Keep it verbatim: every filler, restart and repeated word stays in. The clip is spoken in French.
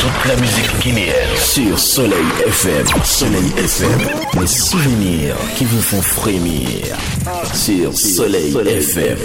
toute la musique guinéenne sur Soleil F M. Soleil F M, les souvenirs qui vous font frémir sur Soleil F M.